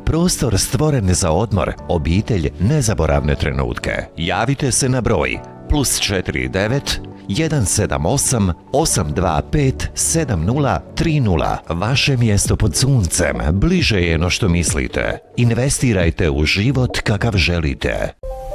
Prostor stvoren za odmor, obitelj, nezaboravne trenutke. Javite se na broj +49 178 825 7030. Vaše mjesto pod suncem bliže je no što mislite. Investirajte u život kakav želite.